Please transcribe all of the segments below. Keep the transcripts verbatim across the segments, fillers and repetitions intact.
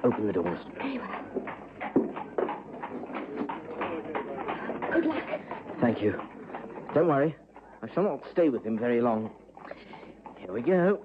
Open the doors. Very well. Good luck. Thank you. Don't worry. I shall not stay with him very long. Here we go.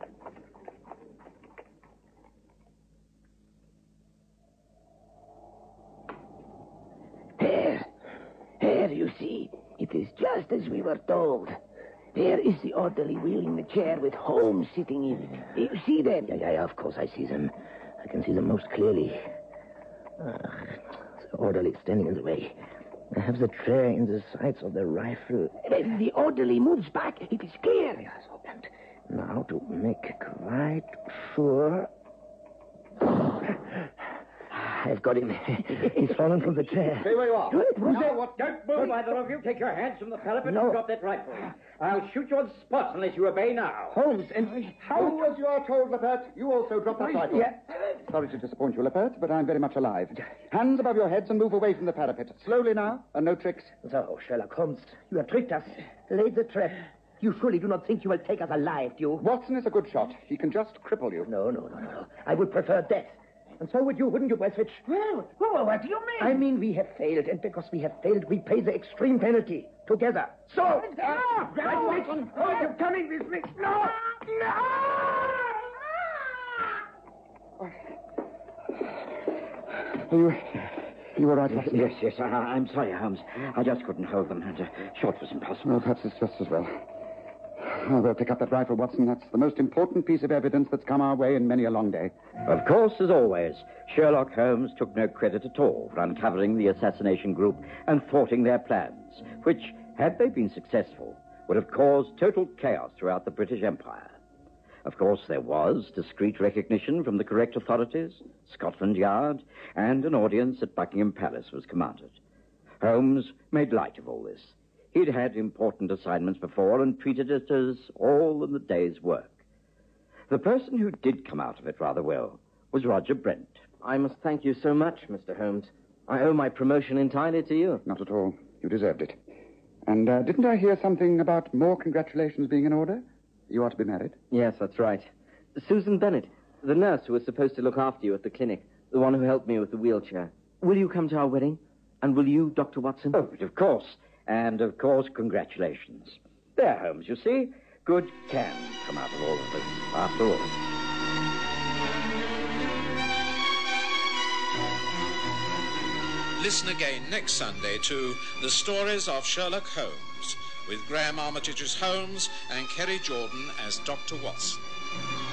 There. There, you see. It is just as we were told. There is the orderly wheeling the chair with Holmes sitting in it. Do you see them? Yeah, yeah, yeah, of course I see them. I can see them most clearly. Ah, the orderly standing in the way. I have the tray in the sights of the rifle. If the orderly moves back, it is clear. Yes, and now to make quite sure... I've got him. He's fallen from the chair. Stay where you are. Who's now, that? what? Don't move, either of you. Take your hands from the parapet No. and drop that rifle. I'll shoot you on the spot unless you obey now. Holmes, and how... Do as you are told, Lepert. You also drop that rifle. Yeah. Sorry to disappoint you, Lepert, but I'm very much alive. Hands above your heads and move away from the parapet. Slowly now, and no tricks. So, Sherlock Holmes, you have tricked us, laid the trap. You surely do not think you will take us alive, do you? Watson is a good shot. He can just cripple you. No, no, no, no, no. I would prefer death. And so would you, wouldn't you, Westwich? Well, well, what do you mean? I mean, we have failed, and because we have failed, we pay the extreme penalty together. So, No! No! Westwich, Oh, you're coming with me. No! No! Are you... You all right, Watson? Yes, yes, I, I'm sorry, Holmes. I just couldn't hold them, and a shot was impossible. Well, perhaps it's just as well. Oh, we'll pick up that rifle, Watson. That's the most important piece of evidence that's come our way in many a long day. Of course, as always, Sherlock Holmes took no credit at all for uncovering the assassination group and thwarting their plans, which, had they been successful, would have caused total chaos throughout the British Empire. Of course, there was discreet recognition from the correct authorities, Scotland Yard, and an audience at Buckingham Palace was commanded. Holmes made light of all this. He'd had important assignments before and treated it as all in the day's work. The person who did come out of it rather well was Roger Brent. I must thank you so much, Mister Holmes. I owe my promotion entirely to you. Not at all. You deserved it. And uh, didn't I hear something about more congratulations being in order? You ought to be married. Yes, that's right. Susan Bennett, the nurse who was supposed to look after you at the clinic, the one who helped me with the wheelchair. Will you come to our wedding? And will you, Doctor Watson? Oh, but of course. And, of course, congratulations. There, Holmes, you see. Good can come out of all of this, after all. Listen again next Sunday to The Stories of Sherlock Holmes, with Graham Armitage's Holmes and Kerry Jordan as Doctor Watson.